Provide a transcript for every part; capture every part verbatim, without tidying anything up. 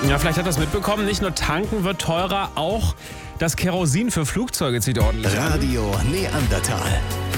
Ja, vielleicht hat er es mitbekommen, nicht nur tanken wird teurer, auch das Kerosin für Flugzeuge zieht ordentlich an. Radio Neandertal.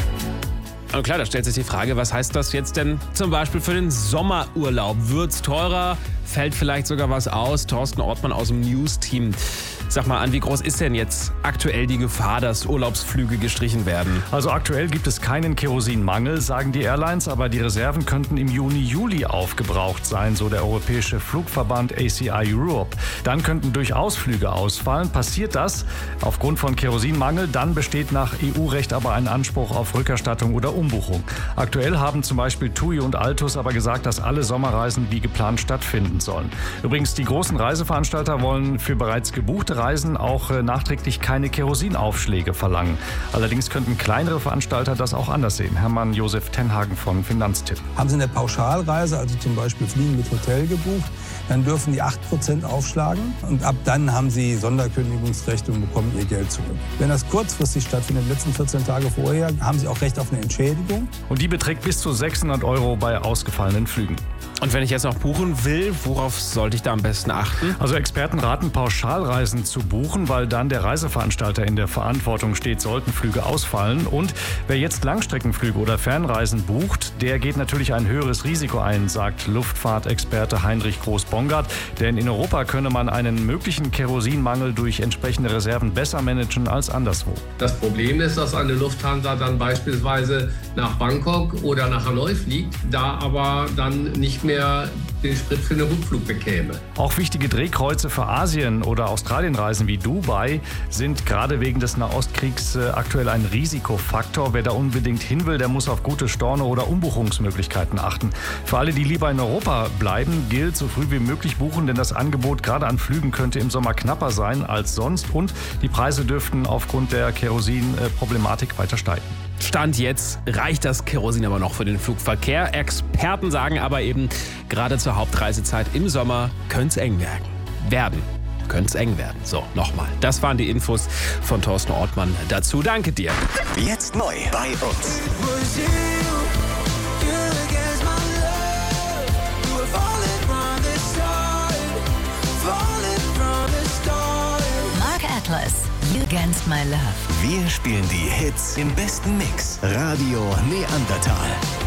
Und klar, da stellt sich die Frage, was heißt das jetzt denn zum Beispiel für den Sommerurlaub? Wird's teurer? Fällt vielleicht sogar was aus? Thorsten Ortmann aus dem News-Team. Sag mal an, wie groß ist denn jetzt aktuell die Gefahr, dass Urlaubsflüge gestrichen werden? Also aktuell gibt es keinen Kerosinmangel, sagen die Airlines, aber die Reserven könnten im Juni, Juli aufgebraucht sein, so der europäische Flugverband A C I Europe. Dann könnten durchaus Flüge ausfallen. Passiert das aufgrund von Kerosinmangel, dann besteht nach E U-Recht aber ein Anspruch auf Rückerstattung oder Umbuchung. Aktuell haben zum Beispiel TUI und Altus aber gesagt, dass alle Sommerreisen wie geplant stattfinden sollen. Übrigens, die großen Reiseveranstalter wollen für bereits gebuchte Reisen auch äh, nachträglich keine Kerosinaufschläge verlangen. Allerdings könnten kleinere Veranstalter das auch anders sehen. Hermann Josef Tenhagen von Finanztipp. Haben Sie eine Pauschalreise, also zum Beispiel Fliegen mit Hotel gebucht, dann dürfen die acht Prozent aufschlagen und ab dann haben Sie Sonderkündigungsrecht und bekommen Ihr Geld zurück. Wenn das kurzfristig stattfindet, die letzten vierzehn Tage vorher, haben Sie auch Recht auf eine Entschädigung. Und die beträgt bis zu sechshundert Euro bei ausgefallenen Flügen. Und wenn ich jetzt noch buchen will, worauf sollte ich da am besten achten? Also Experten raten, Pauschalreisen zu buchen, weil dann der Reiseveranstalter in der Verantwortung steht, sollten Flüge ausfallen. Und wer jetzt Langstreckenflüge oder Fernreisen bucht, der geht natürlich ein höheres Risiko ein, sagt Luftfahrtexperte Heinrich Groß-Bongard. Denn in Europa könne man einen möglichen Kerosinmangel durch entsprechende Reserven besser managen als anderswo. Das Problem ist, dass eine Lufthansa dann beispielsweise nach Bangkok oder nach Hanoi fliegt, da aber dann nicht mehr den Sprit für den Rückflug bekäme. Auch wichtige Drehkreuze für Asien- oder Australienreisen wie Dubai sind gerade wegen des Nahostkriegs aktuell ein Risikofaktor. Wer da unbedingt hin will, der muss auf gute Storno- oder Umbuchungsmöglichkeiten achten. Für alle, die lieber in Europa bleiben, gilt so früh wie möglich buchen, denn das Angebot gerade an Flügen könnte im Sommer knapper sein als sonst und die Preise dürften aufgrund der Kerosin-Problematik weiter steigen. Stand jetzt reicht das Kerosin aber noch für den Flugverkehr. Experten sagen aber eben, gerade zur Hauptreisezeit im Sommer könnte es eng werden. Werden. Könnte es eng werden. So, nochmal. Das waren die Infos von Thorsten Ortmann dazu. Danke dir. Jetzt neu bei uns. Mark Atlas, You Against My Love. Wir spielen die Hits im besten Mix. Radio Neandertal.